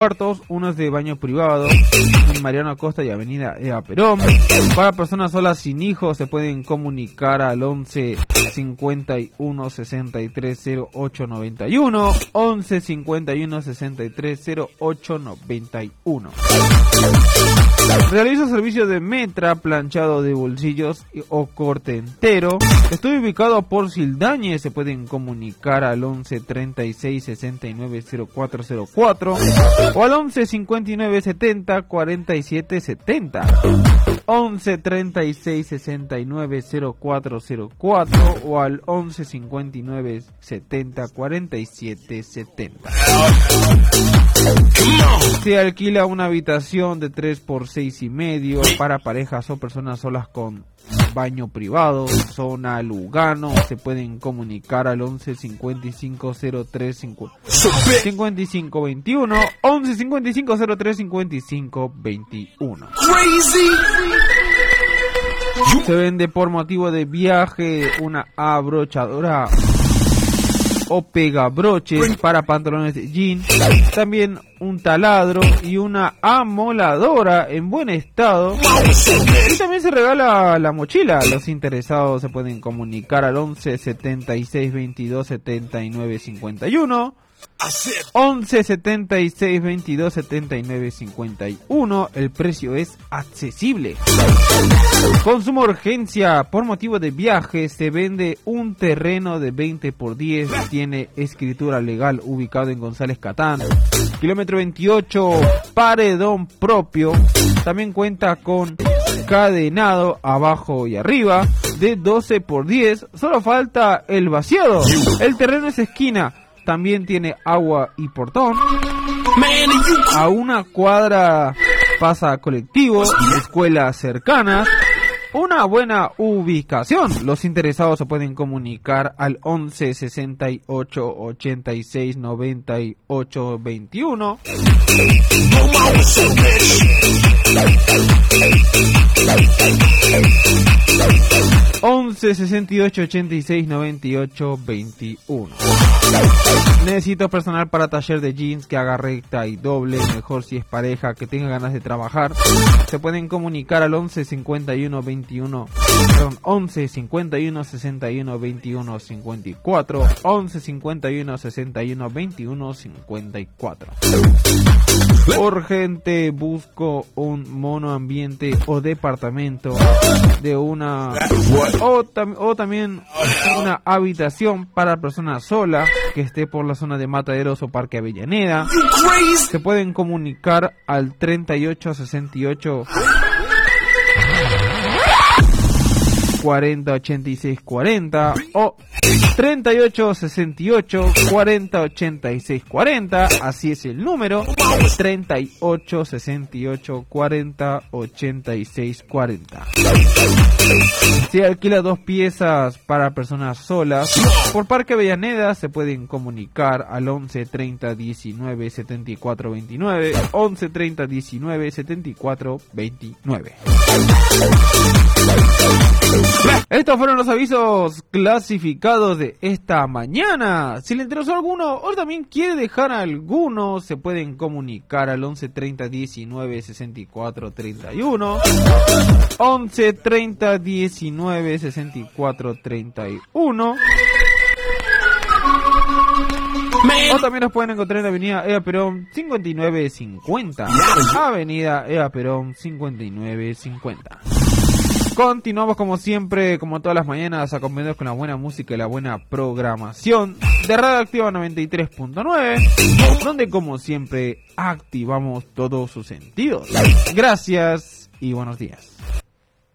cuartos, uno es de baño privado, en Mariano Acosta y Avenida Eva Perón. Para personas solas sin hijos se pueden comunicar al 11 51 63 08 91, 11 51 63 08 91. Realizo servicio de metra, planchado de bolsillos o corte entero. Estoy ubicado por Sildañez, se pueden comunicar al 11 36 69 0404 o al 11 59 70 47 70. 11 36 69 0404 o al 11 59 70 47 70. Se alquila una habitación de 3x6,5 para parejas o personas solas con baño privado, zona Lugano. Se pueden comunicar al 11 55 03 55 21, 11 55 03 55 21. Se vende por motivo de viaje una abrochadora o pegabroches para pantalones de jean, también un taladro y una amoladora en buen estado, y también se regala la mochila. Los interesados se pueden comunicar al 11 76 22 79 51, 11 76 22 79 51. El precio es accesible. Consumo urgencia por motivo de viaje. Se vende un terreno de 20x10, tiene escritura legal, ubicado en González Catán, kilómetro 28, paredón propio. También cuenta con cadenado abajo y arriba de 12x10. Solo falta el vaciado. El terreno es esquina. También tiene agua y portón. A una cuadra pasa colectivo, escuelas cercanas. Una buena ubicación. Los interesados se pueden comunicar al 11 68 86 98 21. 11 68 86 98 21. Necesito personal para taller de jeans que haga recta y doble, mejor si es pareja que tenga ganas de trabajar. Se pueden comunicar al 11 51 21, 11 51 61 21 54, 11 51 61 21 54. Urgente, busco un monoambiente o departamento de una o también una habitación para personas solas que esté por la zona de Mataderos o Parque Avellaneda. Se pueden comunicar al 38 68 40 86 40 o 38 68 40 86 40. Así es el número: 38 68 40 86 40. Se alquila 2 piezas para personas solas por Parque Avellaneda. Se pueden comunicar al 11 30 19 74 29, 11 30 19 74 29. Estos fueron los avisos clasificados de esta mañana. Si le interesó alguno o también quiere dejar alguno, se pueden comunicar al 11 30 19 64 31, 11 30 19 64 31. O también nos pueden encontrar en la Avenida Eva Perón 5950. Avenida Eva Perón 5950. Continuamos como siempre, como todas las mañanas, acompañados con la buena música y la buena programación de Radio Activa 93.9, donde como siempre activamos todos sus sentidos. Gracias y buenos días.